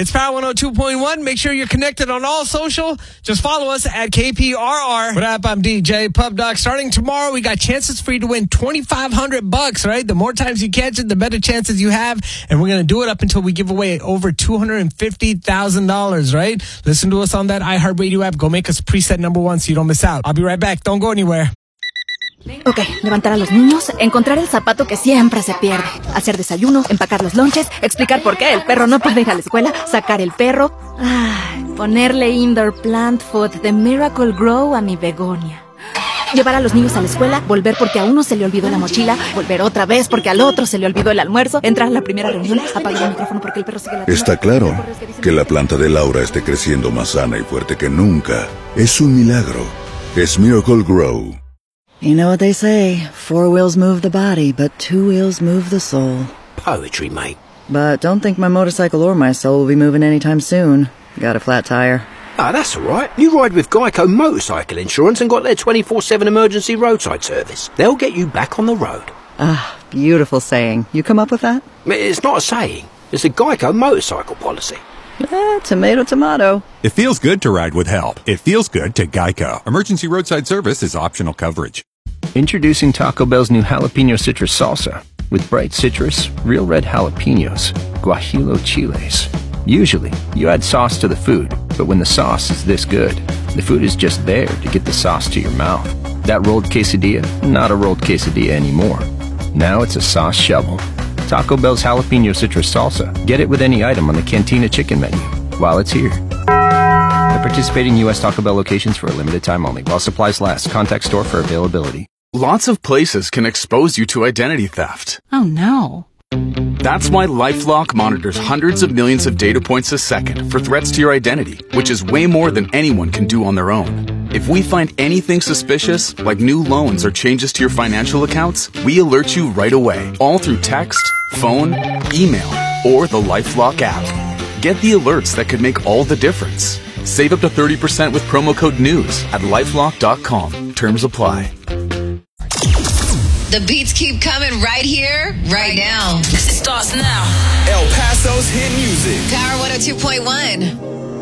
It's Power 102.1. Make sure you're connected on all social. Just follow us at KPRR. What up? I'm DJ Pub Doc. Starting tomorrow, we got chances for you to win $2,500, right? The more times you catch it, the better chances you have. And we're going to do it up until we give away over $250,000, right? Listen to us on that iHeartRadio app. Go make us preset number 1 so you don't miss out. I'll be right back. Don't go anywhere. Ok, levantar a los niños, encontrar el zapato que siempre se pierde, hacer desayuno, empacar los lonches, explicar por qué el perro no puede ir a la escuela, sacar el perro, ponerle indoor plant food de Miracle Grow a mi begonia. Llevar a los niños a la escuela, volver porque a uno se le olvidó la mochila, volver otra vez porque al otro se le olvidó el almuerzo, entrar a la primera reunión, apagar el micrófono porque el perro sigue la... Está claro que la planta de Laura esté creciendo más sana y fuerte que nunca. Es un milagro. Es Miracle Grow. You know what they say, 4 wheels move the body, but 2 wheels move the soul. Poetry, mate. But don't think my motorcycle or my soul will be moving anytime soon. Got a flat tire. Ah, that's all right. You ride with Geico Motorcycle Insurance and got their 24/7 emergency roadside service. They'll get you back on the road. Ah, beautiful saying. You come up with that? It's not a saying. It's a Geico motorcycle policy. Tomato, tomato. It feels good to ride with help. It feels good to Geico. Emergency roadside service is optional coverage. Introducing Taco Bell's new jalapeno citrus salsa. With bright citrus, real red jalapenos, guajillo chiles. Usually, you add sauce to the food, but when the sauce is this good, the food is just there to get the sauce to your mouth. That rolled quesadilla, not a rolled quesadilla anymore. Now it's a sauce shovel. Taco Bell's jalapeno citrus salsa. Get it with any item on the Cantina chicken menu while it's here. At participating U.S. Taco Bell locations for a limited time only. While supplies last. Contact store for availability. Lots of places can expose you to identity theft. Oh no. That's why LifeLock monitors hundreds of millions of data points a second for threats to your identity, which is way more than anyone can do on their own. If we find anything suspicious, like new loans or changes to your financial accounts, we alert you right away, all through text, phone, email, or the LifeLock app. Get the alerts that could make all the difference. Save up to 30% with promo code NEWS at LifeLock.com. Terms apply. The beats keep coming right here, right now. It starts now. El Paso's hit music. Power 102.1.